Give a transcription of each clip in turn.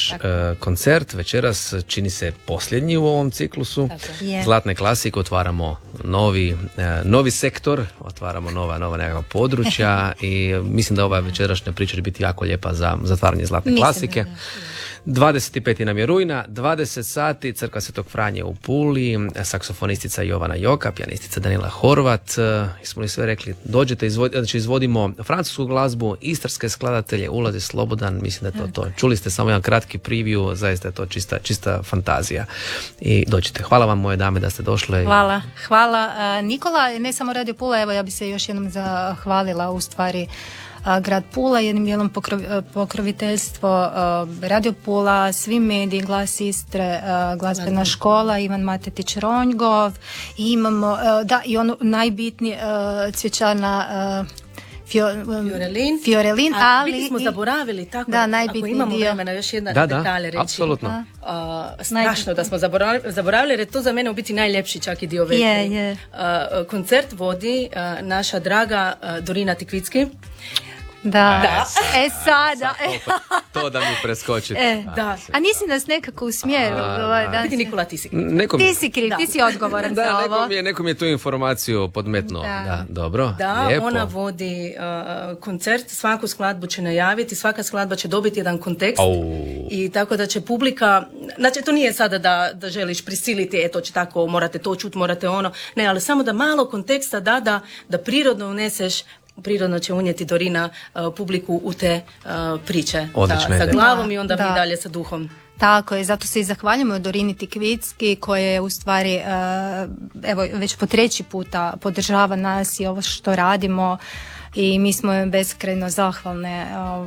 koncert večeras čini se posljednji u ovom ciklusu Zlatne klasike. Otvaramo novi sektor, otvaramo nova nekakva područja i mislim da ova večerašnja priča će biti jako lijepa za zatvaranje Zlatne klasike. 25. nam je rujna, 20 sati, Crkva Svetog Franje u Puli, saksofonistica Jovana Joka, pijanistica Danila Horvat. Smo li sve rekli? Dođete, izvodimo francusku glazbu, istarske skladatelje, ulaz je slobodan, mislim da je to. Čuli ste samo jedan kratki preview, zaista je to čista fantazija. I dođite. Hvala vam, moje dame, da ste došle. Hvala. Nikola, ne samo Radio Pula, evo ja bi se još jednom zahvalila u stvari grad Pula, jednim dijelom pokroviteljstvo Radio Pula, svi mediji, Glas Istre, glazbena škola, Ivan Matetić Ronjgov, i imamo i ono najbitnije cvjećarna Fiorelin, ali smo zaboravili tako, da, ako imamo vremena još jedna detalj reći. Apsolutno. Strašno da smo zaboravili, jer je to za mene u biti najljepši čak i dio večeri. Koncert vodi naša draga Dorina Tikvicki. Da. Sada. To da mi preskočite. Da. A nisi nas nekako usmjerio? Biti Nikola, ti si kriv, ti si odgovoran za ovo. Nekom je tu informaciju podmetnuo. Da, dobro, da, lijepo. Ona vodi koncert, svaku skladbu će najaviti, svaka skladba će dobiti jedan kontekst. I tako da će publika, znači to nije sada da želiš prisiliti, eto će tako, morate to čuti, morate ono, ne, ali samo da malo konteksta da prirodno uneseš. Prirodno će unijeti Dorina publiku u te priče sa glavom i onda mi dalje sa duhom. Tako je, zato se i zahvaljujemo Dorini Tikvicki koja je u stvari evo već po 3. puta podržava nas i ovo što radimo i mi smo beskrajno zahvalne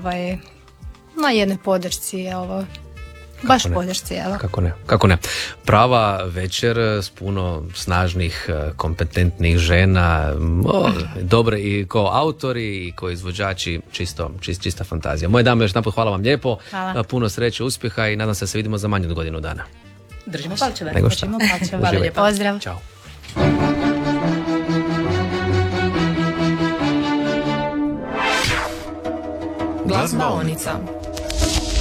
na jednoj podršci baš podršci, evo. Kako ne. Prava večer s puno snažnih, kompetentnih žena, dobre i kao autori i kao izvođači, čista fantazija. Moje dame, još jedanput hvala vam lijepo, puno sreće, uspjeha i nadam se da se vidimo za manje od godinu dana. Držimo palčeve. Hvala lijepo. Pozdrav. Ćao. Glazbaonica.